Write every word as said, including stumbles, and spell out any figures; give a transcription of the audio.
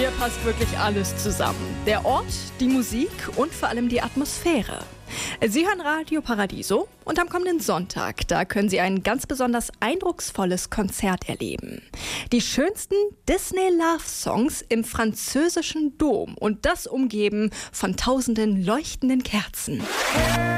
Hier passt wirklich alles zusammen. Der Ort, die Musik und vor allem die Atmosphäre. Sie hören Radio Paradiso und am kommenden Sonntag, da können Sie ein ganz besonders eindrucksvolles Konzert erleben. Die schönsten Disney-Love-Songs im französischen Dom und das umgeben von tausenden leuchtenden Kerzen.